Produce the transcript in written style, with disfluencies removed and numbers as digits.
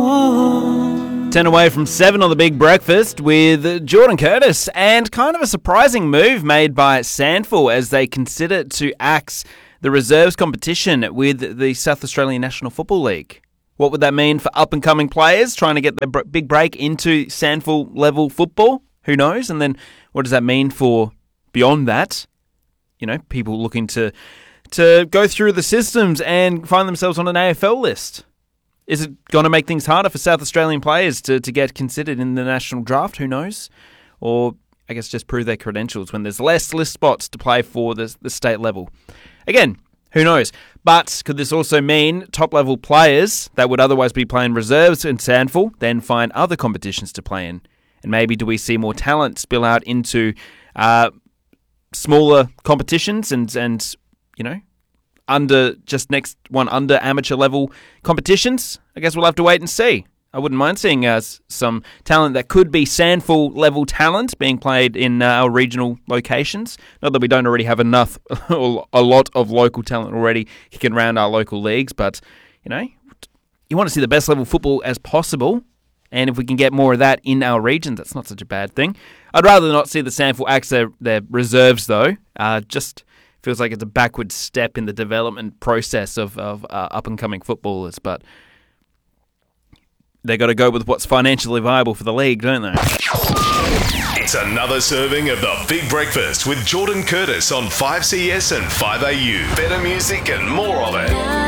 10 away from 7 on the Big Breakfast with Jordan Curtis, and kind of a surprising move made by SANFL as they consider to axe the reserves competition with the South Australian National Football League. What would that mean for up-and-coming players trying to get their big break into SANFL level football? Who knows? And then what does that mean for beyond that? You know, people looking to go through the systems and find themselves on an AFL list. Is it going to make things harder for South Australian players to get considered in the national draft? Who knows? Or, I guess, just prove their credentials when there's less list spots to play for the state level. Again, who knows? But could this also mean top-level players that would otherwise be playing reserves in SANFL then find other competitions to play in? And maybe do we see more talent spill out into smaller competitions and you know, under amateur level competitions? I guess we'll have to wait and see. I wouldn't mind seeing some talent that could be SANFL level talent being played in our regional locations. Not that we don't already have enough, a lot of local talent already kicking around our local leagues, but you know, you want to see the best level football as possible. And if we can get more of that in our region, that's not such a bad thing. I'd rather not see the SANFL axe their reserves, though. Just feels like it's a backward step in the development process of up-and-coming footballers. But they got to go with what's financially viable for the league, don't they? It's another serving of the Big Breakfast with Jordan Curtis on 5CS and 5AU. Better music and more of it.